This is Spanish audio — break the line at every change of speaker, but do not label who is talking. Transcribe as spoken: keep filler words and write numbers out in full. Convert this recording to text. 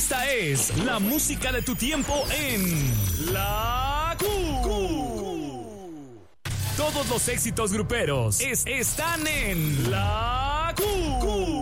Esta es la música de tu tiempo en La Q. Todos los éxitos gruperos es- están en La Q.